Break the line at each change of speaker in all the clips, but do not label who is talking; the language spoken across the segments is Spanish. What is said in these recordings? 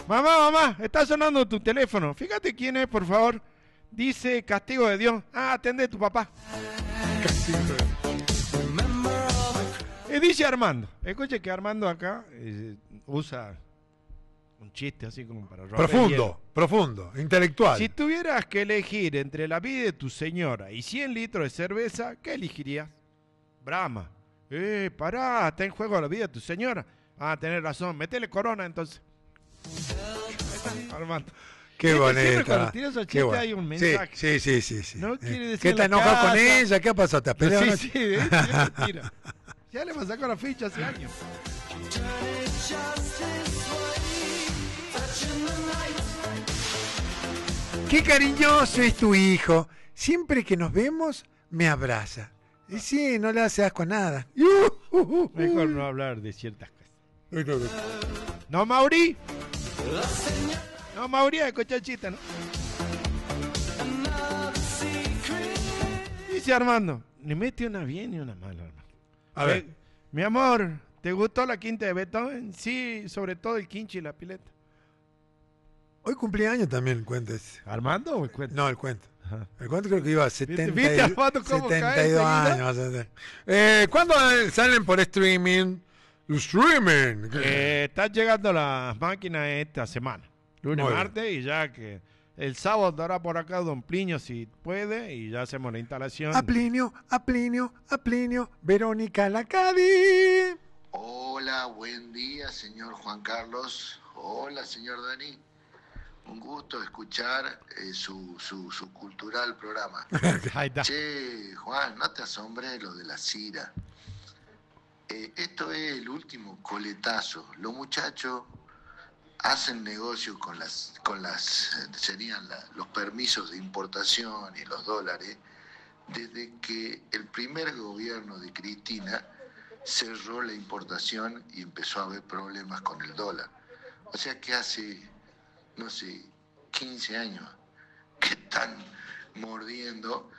Mamá, está sonando tu teléfono. Fíjate quién es, por favor. Dice Castigo de Dios. Atende a tu papá.
Castigo de Dios.
Dice Armando. Escuche que Armando acá usa un chiste así como para romper
Profundo, intelectual.
Si tuvieras que elegir entre la vida de tu señora y 100 litros de cerveza, ¿qué elegirías? Brahma. Pará, está en juego la vida de tu señora. Tenés razón, metele Corona entonces. Armando.
Qué bonita.
Siempre cuando tiras esos chistes hay un mensaje.
Sí.
No quiere decir
¿Qué te enojado con ella? ¿Qué pasó? ¿Te has peleado?
Sí, tira. Ya le pasó con la ficha hace años.
Qué cariñoso es tu hijo. Siempre que nos vemos, me abraza. Y sí, no le hace asco a nada.
Mejor no hablar de ciertas cosas. No, Mauri. No, Mauri, escucha chita, ¿no? Dice Armando, le mete una bien y una mala, Armando.
A ver.
Mi amor, ¿te gustó la quinta de Beethoven? Sí, sobre todo el quinche y la pileta.
Hoy cumpleaños también el cuento ese.
¿Armando o el cuento?
No, el cuento. Ajá. El cuento creo que iba a 70,
¿Viste, Armando, cómo
72 años. ¿Cuándo salen por streaming? Streaming.
Están llegando las máquinas esta semana. Lunes, martes, y ya que el sábado dará por acá Don Plinio si puede, y ya hacemos la instalación.
A Plinio, Verónica Lacadi.
Hola, buen día, señor Juan Carlos. Hola, señor Dani. Un gusto escuchar su cultural programa. Che, Juan, no te asombres lo de la Cira. Esto es el último coletazo. Los muchachos hacen negocio con las serían los permisos de importación y los dólares desde que el primer gobierno de Cristina cerró la importación y empezó a haber problemas con el dólar. O sea que hace, no sé, 15 años que están mordiendo.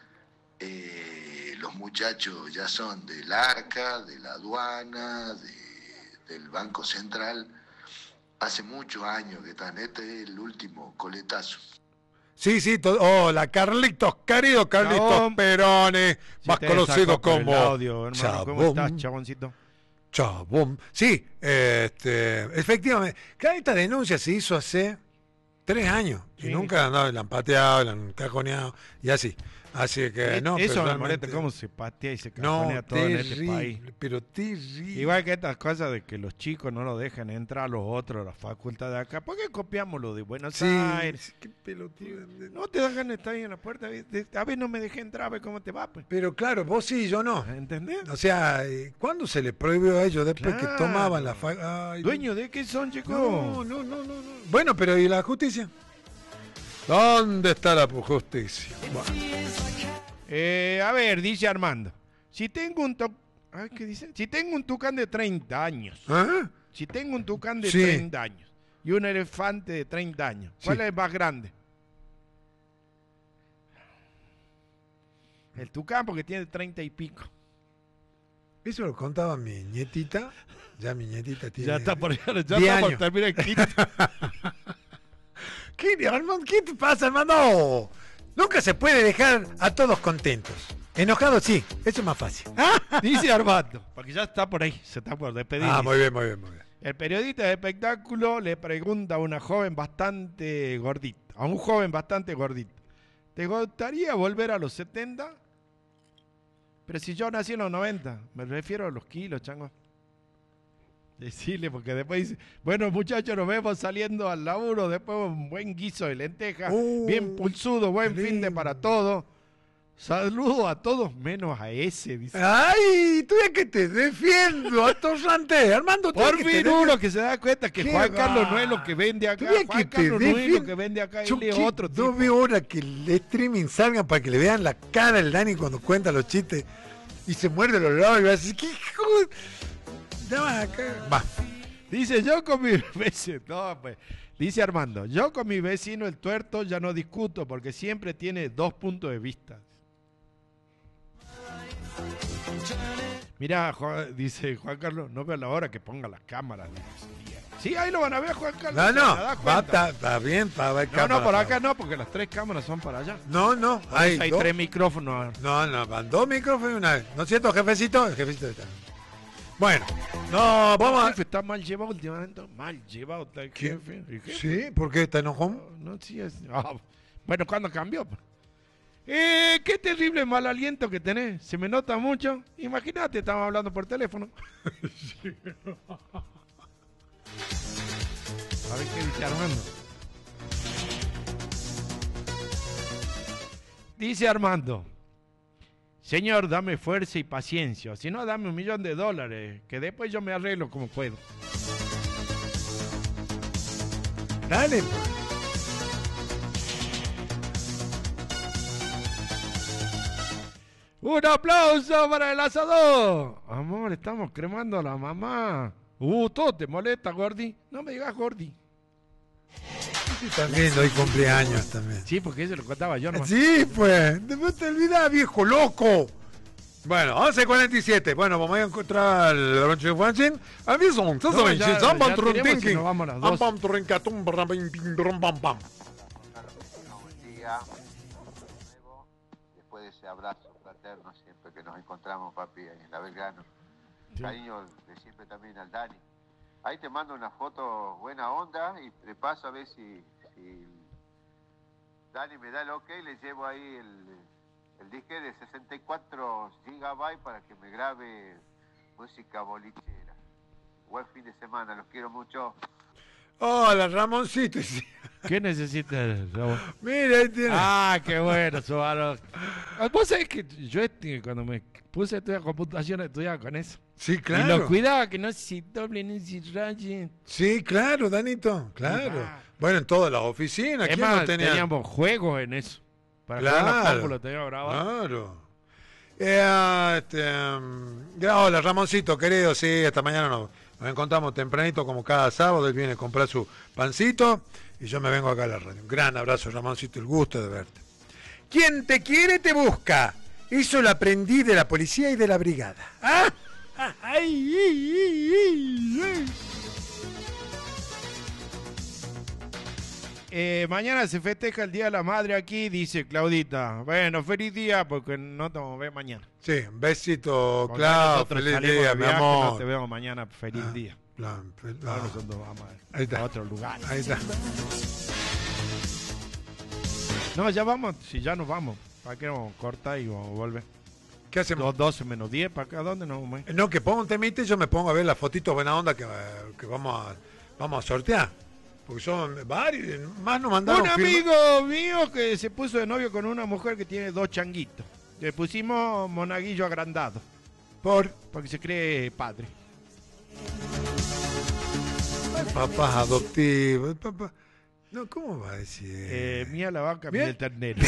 Los muchachos ya son del Arca, de la aduana, del Banco Central. Hace muchos años que están. Este es el último coletazo.
Sí, hola, Carlitos, querido Carlitos Perone, más conocido como
audio, hermano. ¿Cómo estás, chaboncito?
Chabón. Sí, efectivamente. Esta denuncia se hizo hace 3 años y nunca andaba, la han pateado, la han cajoneado y así. Así que no.
Eso me molesta, cómo se patea y se cajonea todo en este país.
Pero terrible.
Igual que estas cosas de que los chicos no lo dejan entrar a los otros, a la facultad de acá. ¿Por qué copiamos lo de Buenos Aires?
Qué pelotudo.
No te dan ganas de estar ahí en la puerta. A ver, no me dejé entrar, a ver cómo te va, pues.
Pero claro, vos sí, yo no.
¿Entendés?
O sea, ¿cuándo se les prohibió a ellos después que tomaban la facultad?
¿Dueño de qué son, chicos?
No. Bueno, pero ¿y la justicia? ¿Dónde está la justicia? Bueno.
A ver, dice Armando. Si tengo un ¿qué dice? Si tengo un tucán de 30 años. Si tengo un tucán de 30 años y un elefante de 30 años, ¿cuál es más grande? El tucán, porque tiene 30 y pico.
Eso lo contaba mi nietita. Ya mi nietita tiene.
Ya está por terminar el quinto.
¿Qué te pasa, hermano? Nunca se puede dejar a todos contentos. Enojados sí, eso es más fácil.
Dice Armando, porque ya está por ahí, se está por despedir.
Muy bien.
El periodista de espectáculo le pregunta a un joven bastante gordito, ¿te gustaría volver a los 70? Pero si yo nací en los 90, me refiero a los kilos, chango. Decirle, porque después dice, bueno, muchachos, nos vemos saliendo al laburo, después un buen guiso de lentejas, bien pulsudo, buen fin de para todos. Saludo a todos, menos a ese, dice.
¡Ay! Tú ya que te defiendo, atorrante, Armando.
Por fin uno que se da cuenta que Juan Carlos no es lo que vende acá. Juan Carlos no es lo que vende acá, él es otro tipo.
No veo ahora que el streaming salga para que le vean la cara al Dani cuando cuenta los chistes y se muerde los labios y va a decir, ¿qué hijo? Va.
Dice, yo con mi vecino, dice Armando, yo con mi vecino el tuerto ya no discuto porque siempre tiene 2 puntos de vista. Mira, dice Juan Carlos, no veo la hora que ponga las cámaras. Sí, ahí lo van a ver, Juan Carlos.
No,
¿se
no,
da cuenta?
está bien, va
No, por acá no, porque las 3 cámaras son para allá.
No,
Hay
dos.
3 micrófonos.
No, van 2 micrófonos y una vez. ¿No es cierto, jefecito? El jefecito está. Bueno, no, vamos
El
a...
jefe está mal llevado últimamente. Mal llevado está el jefe. ¿El jefe?
Sí, ¿por qué está enojón?
No, sí es... Bueno, ¿cuándo cambió? Qué terrible mal aliento que tenés. Se me nota mucho. Imagínate, estamos hablando por teléfono. A ver qué dice Armando. Dice Armando: Señor, dame fuerza y paciencia. Si no, dame $1.000.000, que después yo me arreglo como puedo.
Dale.
¡Un aplauso para el asador! Amor, estamos cremando a la mamá. Todo te molesta, Gordi. No me digas Gordi.
También doy cumpleaños también.
Sí, porque eso lo contaba yo nomás.
Sí, pues. No te olvidas, viejo loco. Bueno, 11:47. Bueno, vamos a encontrar el Rancho de Juanchen. Aviso,
ya tenemos y nos vamos a las 12.
Buen día. Después de ese abrazo fraterno siempre que nos encontramos, papi, ahí en la Belgrano.
Sí.
Cariño de siempre también al Dani. Ahí te mando una foto buena onda y de paso a ver si Dani me da el ok, le llevo ahí el disque de 64 GB para que me grabe música bolichera. Buen fin de semana, los quiero mucho.
Hola, Ramoncito.
¿Qué necesitas, Ramón?
Mira, ahí tiene.
Qué bueno, Suárez. Vos sabés que yo cuando me puse a estudiar computación estudiaba con eso.
Sí, claro.
Y lo cuidaba que no se doblen ni se rayen.
Sí, claro, Danito, claro. Bueno, en todas las oficinas,
Es
¿quién
más,
no tenía?
teníamos juegos en eso. Para jugar los cálculos teníamos grabado.
Claro. Hola, Ramoncito, querido, sí, esta mañana nos encontramos tempranito como cada sábado, él viene a comprar su pancito y yo me vengo acá a la radio. Un gran abrazo, Ramoncito, el gusto de verte. Quien te quiere te busca. Eso lo aprendí de la policía y de la brigada.
Mañana se festeja el Día de la Madre aquí, dice Claudita. Bueno, feliz día porque no te vamos a ver mañana.
Sí, un besito,
Porque
Clau,
nosotros
feliz
salimos
día,
de
mi
viaje,
amor.
No te vemos mañana, feliz día. Ahora nosotros vamos
Ahí está.
a otro lugar.
Ahí está.
No, ya vamos, si ya nos vamos. ¿Para qué vamos a cortar y vamos a volver?
¿Qué hacemos?
12 menos 10, ¿para acá? ¿Dónde nos vamos?
No, que ponga un temite y yo me pongo a ver las fotitos buena onda que vamos a sortear. Porque son varios, más nos mandaron.
Un amigo mío que se puso de novio con una mujer que tiene 2 changuitos. Le pusimos monaguillo agrandado. Porque se cree padre.
Papás adoptivos. Papá. No, ¿cómo va a decir?
Mía la vaca, mía el ternero.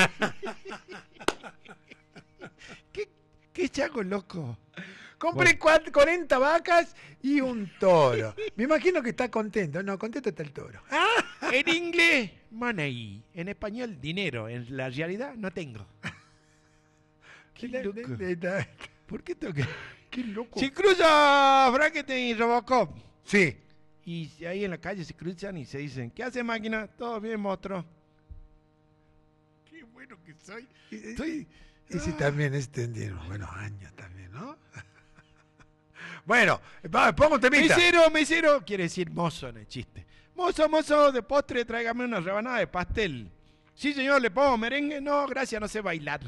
¿Qué chaco loco?
Compré 40 vacas y un toro. Me imagino que está contento. No, contento está el toro.
En inglés, money. En español, dinero. En la realidad, no tengo. Qué loco. ¿Por qué tengo que...?
Qué loco.
Se cruza Frankenstein y Robocop.
Sí.
Y ahí en la calle se cruzan y se dicen, ¿qué hace máquina? Todo bien, monstruo. Qué bueno que soy.
Ese también tendieron buenos años también, ¿no? Bueno, pongo un temita.
Mesero, quiere decir mozo en el chiste. Mozo, de postre tráigame una rebanada de pastel. Sí, señor, ¿le pongo merengue? No, gracias, no sé bailar.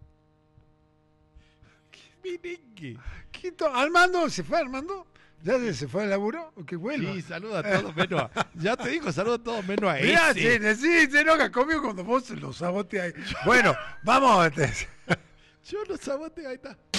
¿Qué merengue?
¿Armando? ¿Se fue Armando? ¿Ya se fue al laburo? ¿Qué bueno?
Sí, saluda a todos menos a... Ya te digo, saluda a todos menos a
Mirá,
ese.
Sí, se enoja conmigo cuando vos lo saboteas. Bueno, vamos.
Yo lo saboteo, ahí está.